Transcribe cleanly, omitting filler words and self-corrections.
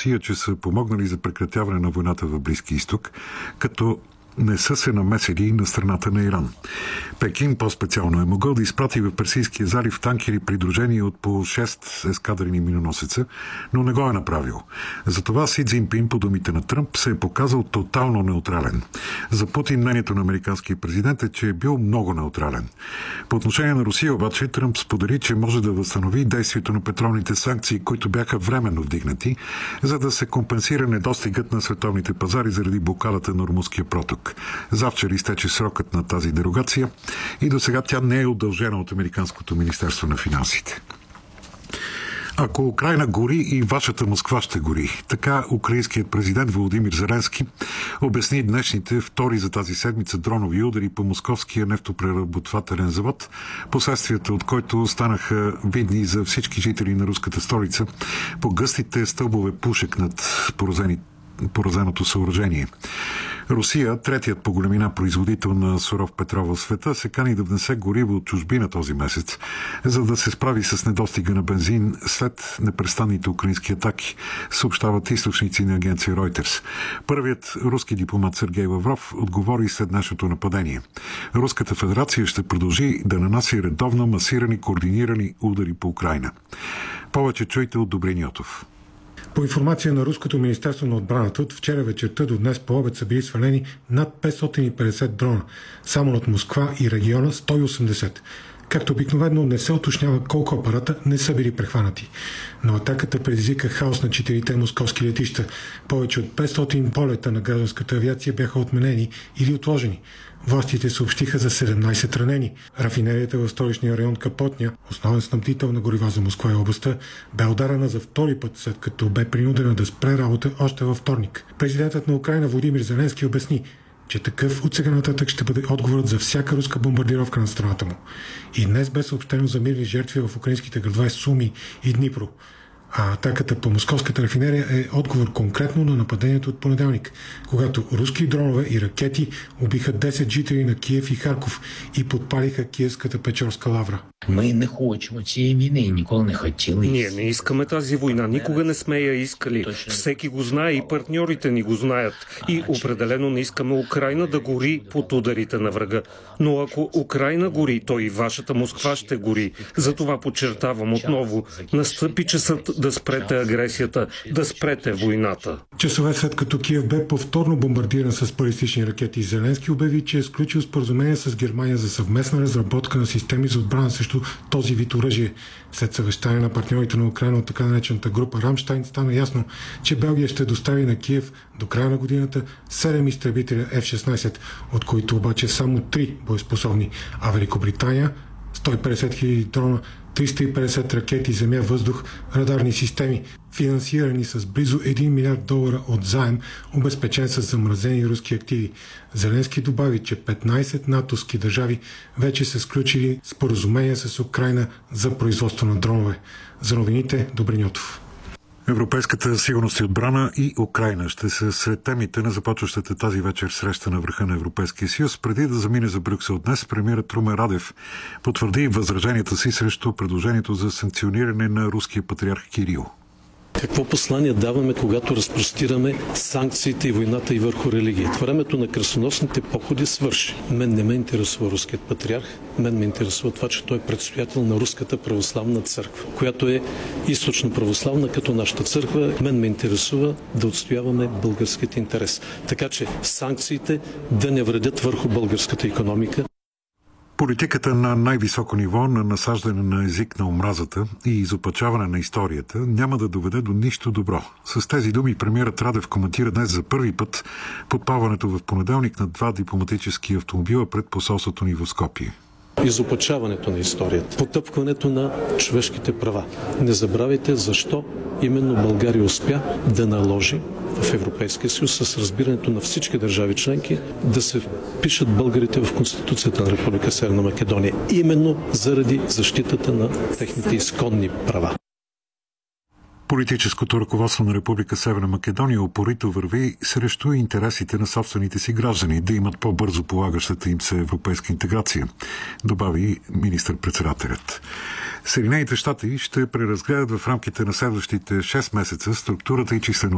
Русия, че са помогнали за прекратяване на войната в Близкия изток, като не са се намесили на страната на Иран. Пекин по-специално е могъл да изпрати в Персийския залив танкери, придружени от по 6 ескадрени миноносеца, но не го е направил. Затова Си Цзинпин, по думите на Тръмп, се е показал тотално неутрален. За Путин мнението на американския президент е, че е бил много неутрален. По отношение на Русия обаче, Тръмп сподели, че може да възстанови действието на петролните санкции, които бяха временно вдигнати, за да се компенсира недостигът на световните пазари заради блокадата на Ормузския проток. Завчера изтече срокът на тази дерогация и до сега тя не е удължена от Американското министерство на финансите. Ако Украйна гори, и вашата Москва ще гори. Така украинският президент Володимир Зеленски обясни днешните втори за тази седмица дронови удари по московския нефтопреработвателен завод, последствията от който станаха видни за всички жители на руската столица по гъстите стълбове пушек над поразеното съоръжение. Русия, третият по големина производител на суров петрол в света, се кани да внесе гориво от чужбина този месец, за да се справи с недостига на бензин след непрестанните украински атаки, съобщават източници на агенция Reuters. Първият руски дипломат Сергей Лавров отговори след днешното нападение. Руската федерация ще продължи да нанася редовно масирани, координирани удари по Украйна. Повече чуйте от Добрин Йотов. По информация на Руското министерство на отбраната, от вчера вечерта до днес по обед са били свалени над 550 дрона. Само над Москва и региона 180. Както обикновено не се уточнява колко апарата не са били прехванати. Но атаката предизвика хаос на 4-те московски летища. Повече от 500 полета на гражданската авиация бяха отменени или отложени. Властите съобщиха за 17 ранени. Рафинерията в столичния район Капотня, основен снабдител на горива за Москва и областта, бе ударена за втори път, след като бе принудена да спре работа още във вторник. Президентът на Украйна Володимир Зеленски обясни, че такъв от сега нататък ще бъде отговорът за всяка руска бомбардировка на страната му. И днес бе съобщено за мирни жертви в украинските градове Суми и Днипро. А атаката по московската рафинерия е отговор конкретно на нападението от понеделник, когато руски дронове и ракети убиха 10 жители на Киев и Харков и подпалиха Киевската Печорска лавра. Ми не хочемо цієї війни і ніколи не хотіли. Ние не искаме тази война, никога не сме я искали. Всеки го знае и партньорите ни го знаят. И определено не искаме Украйна да гори под ударите на врага. Но ако Украйна гори, то и вашата Москва ще гори. Затова подчертавам отново, настъпи часът да спрете агресията, да спрете войната. Часове след като Киев бе повторно бомбардиран с балистични ракети, Зеленски обяви, че е сключил споразумение с Германия за съвместна разработка на системи за отбрана срещу този вид оръжие. След съвещание на партньорите на Украйна от така наречената група Рамштайн стана ясно, че Белгия ще достави на Киев до края на годината 7 изтребителя F-16, от които обаче само 3 боеспособни, а Великобритания 150 000 дрона, 350 ракети земя-въздух, радарни системи, финансирани с близо $1 милиард от заем, обезпечен с замразени руски активи. Зеленски добави, че 15 натовски държави вече са сключили споразумения с Украйна за производство на дронове. За новините, Добрин Йотов. Европейската сигурност и отбрана и Украйна ще са сред темите на започващата тази вечер среща на върха на Европейския съюз. Преди да замине за Брюксел днес, премиерът Румен Радев потвърди възраженията си срещу предложението за санкциониране на руския патриарх Кирил. Какво послание даваме, когато разпростираме санкциите и войната и върху религията? Времето на кръстоносните походи свърши. Мен не ме интересува руският патриарх. Мен ме интересува това, че той е предстоятел на Руската православна църква, която е източно православна като нашата църква. Мен ме интересува да отстояваме българският интерес. Така че санкциите да не вредят върху българската икономика. Политиката на най-високо ниво на насаждане на език на омразата и изопачаване на историята няма да доведе до нищо добро. С тези думи премиерът Радев коментира днес за първи път подпалването в понеделник на 2 дипломатически автомобила пред посолството ни в Скопие. Изопачаването на историята, потъпкването на човешките права. Не забравяйте защо именно България успя да наложи в Европейския съюз с разбирането на всички държави членки да се впишат българите в Конституцията на Република Северна Македония. Именно заради защитата на техните изконни права. Политическото ръководство на Република Северна Македония упорито върви срещу интересите на собствените си граждани да имат по-бързо полагащата им се европейска интеграция, добави министър-председателят. Съединените щати ще преразгледат в рамките на следващите 6 месеца структурата и числеността